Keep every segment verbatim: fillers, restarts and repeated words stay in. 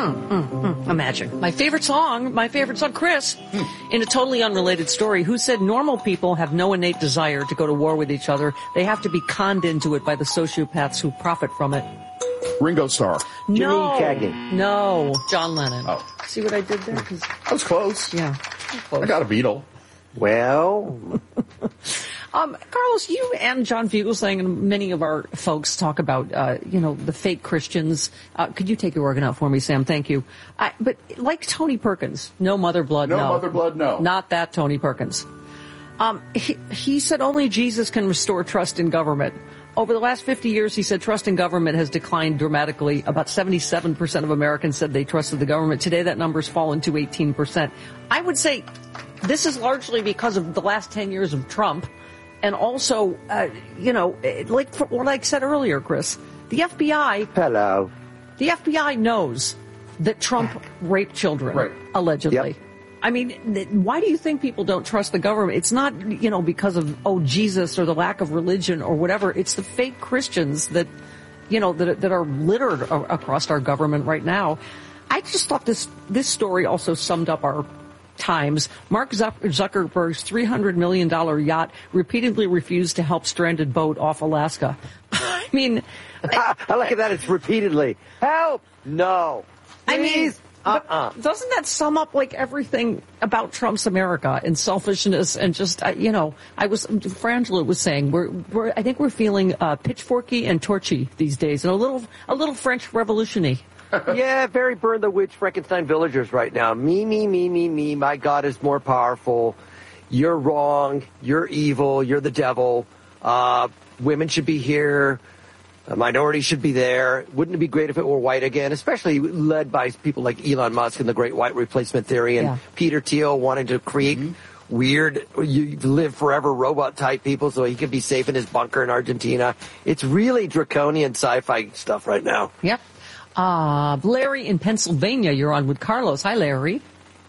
Mm, mm, mm. Imagine. My favorite song, my favorite song, Chris, mm. in a totally unrelated story, who said normal people have no innate desire to go to war with each other. They have to be conned into it by the sociopaths who profit from it. Ringo Starr. No. Jimmy Cagney. No. John Lennon. Oh. See what I did there? Cause, that was close. Yeah. Close. I got a Beatle. Well... Um, Carlos, you and John Fugelsang and many of our folks talk about, uh, you know, the fake Christians. Uh, could you take your organ out for me, Sam? Thank you. I, but like Tony Perkins, no mother blood, no. No mother blood, no. Not that Tony Perkins. Um, he, he said only Jesus can restore trust in government. Over the last fifty years, he said trust in government has declined dramatically. About seventy-seven percent of Americans said they trusted the government. Today, that number's fallen to eighteen percent. I would say this is largely because of the last ten years of Trump. And also, uh, you know, like for what I said earlier, Chris, the F B I. Hello. The F B I knows that Trump raped children, right. allegedly. Yep. I mean, why do you think people don't trust the government? It's not, you know, because of, oh, Jesus or the lack of religion or whatever. It's the fake Christians that, you know, that, that are littered across our government right now. I just thought this, this story also summed up our times. Mark Zuckerberg's three hundred million dollars yacht repeatedly refused to help stranded boat off Alaska. I mean... I, I like that it's repeatedly. Help! No. Please? I mean, uh-uh. doesn't that sum up like everything about Trump's America and selfishness and just, uh, you know, I was, Frangela was saying, we're, we're I think we're feeling uh, pitchforky and torchy these days and a little, a little French revolution-y. Yeah, very Burn the Witch Frankenstein villagers right now. Me, me, me, me, me. My God is more powerful. You're wrong. You're evil. You're the devil. Uh, women should be here. A minority should be there. Wouldn't it be great if it were white again? Especially led by people like Elon Musk and the Great White Replacement Theory and yeah. Peter Thiel wanting to create mm-hmm. weird, you live forever robot type people so he can be safe in his bunker in Argentina. It's really draconian sci-fi stuff right now. Yep. Uh, Larry in Pennsylvania, you're on with Carlos. Hi, Larry.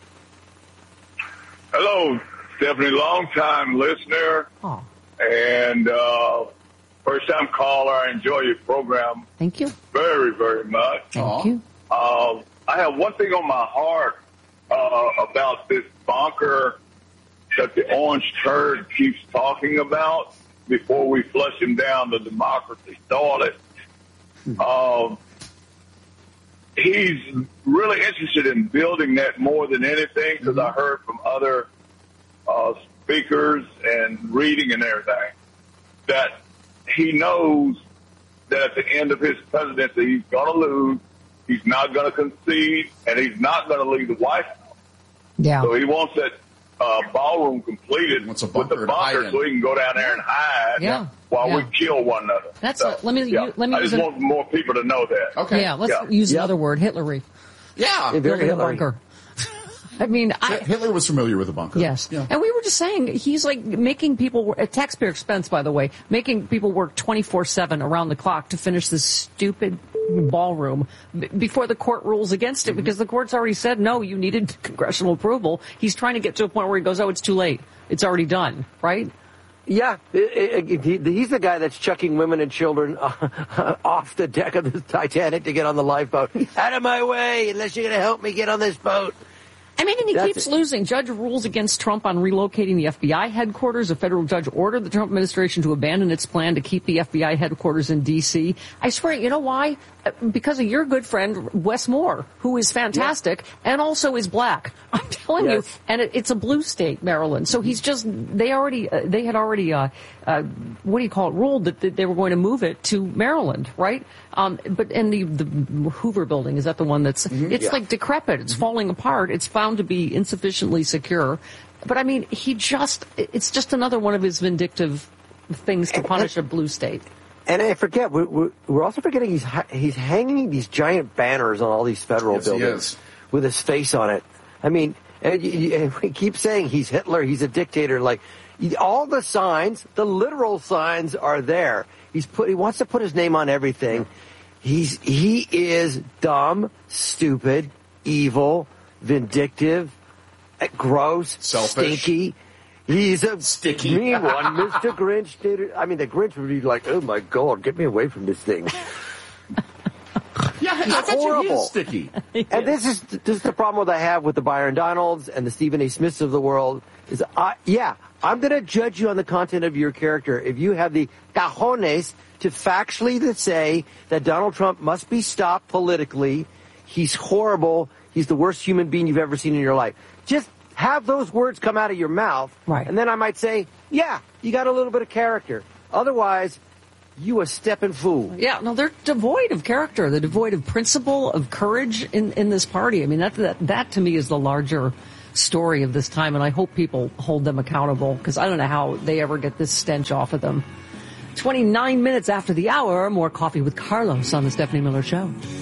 Hello, Stephanie, long-time listener. Oh. And uh, first-time caller. I enjoy your program. Thank you. Very, very much. Thank Aww. you. Uh, I have one thing on my heart uh, about this bunker that the orange turd keeps talking about before we flush him down the democracy toilet. Um, he's really interested in building that more than anything because I heard from other uh, speakers and reading and everything that he knows that at the end of his presidency he's going to lose, he's not going to concede, and he's not going to leave the White House. Yeah. So he wants that uh, ballroom completed with the bunker so he can go down there and hide yeah. while yeah. we kill one another. That's so, a, let me yeah. let me I use just a, want more people to know that. Okay. Yeah, let's yeah. use yep. another word, Hitlery. Yeah. Building a bunker. I mean, I, Hitler was familiar with a bunker. Yes. Yeah. And we were just saying, he's like making people, at taxpayer expense, by the way, making people work twenty-four seven around the clock to finish this stupid ballroom b- before the court rules against it, mm-hmm. because the court's already said, no, you needed congressional approval. He's trying to get to a point where he goes, oh, it's too late. It's already done, right? Yeah, it, it, he, he's the guy that's chucking women and children uh, off the deck of the Titanic to get on the lifeboat. Out of my way, unless you're going to help me get on this boat. I mean, and he That's keeps it. losing. Judge rules against Trump on relocating the F B I headquarters. A federal judge ordered the Trump administration to abandon its plan to keep the F B I headquarters in D C. I swear, you know why? Because of your good friend, Wes Moore, who is fantastic yeah. and also is black. I'm telling yes. you. And it, it's a blue state, Maryland. So he's just, they already, uh, they had already, uh, uh, what do you call it, ruled that, that they were going to move it to Maryland, right? Um, but in the, the Hoover building, is that the one that's, mm-hmm. it's yeah. like decrepit. It's mm-hmm. falling apart. It's found to be insufficiently secure. But I mean, he just, it's just another one of his vindictive things to punish a blue state. And I forget, we're, we're also forgetting he's he's hanging these giant banners on all these federal yes, buildings with his face on it. I mean, and, you, and we keep saying he's Hitler, he's a dictator. Like, all the signs, the literal signs are there. He's put, he wants to put his name on everything. He's he is dumb, stupid, evil, vindictive, gross, selfish, stinky. He's a sticky mean one, Mister Grinch. Did it. I mean, the Grinch would be like, "Oh my God, get me away from this thing." Yeah, Yeah, He's I bet you he horrible. is sticky. And this is this is the problem that I have with the Byron Donalds and the Stephen A. Smiths of the world. Is I, yeah, I'm going to judge you on the content of your character if you have the cajones to factually to say that Donald Trump must be stopped politically. He's horrible. He's the worst human being you've ever seen in your life. Just have those words come out of your mouth, right. And then I might say, yeah, you got a little bit of character. Otherwise, you a stepping fool. Yeah, no, they're devoid of character. They're devoid of principle, of courage in, in this party. I mean, that, that that to me is the larger story of this time, and I hope people hold them accountable, because I don't know how they ever get this stench off of them. twenty-nine minutes after the hour, more Coffee with Carlos on the Stephanie Miller Show.